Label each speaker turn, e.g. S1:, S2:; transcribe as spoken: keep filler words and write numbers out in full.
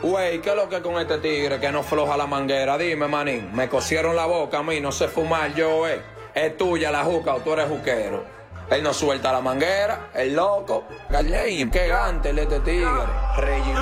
S1: Güey, ¿qué es lo que con este tigre que no floja la manguera? Dime, manín, me cosieron la boca a mí, no sé fumar yo, eh. Es tuya la juca o tú eres juquero. Él no suelta la manguera, el loco. Gallín, qué gante este tigre. Reggie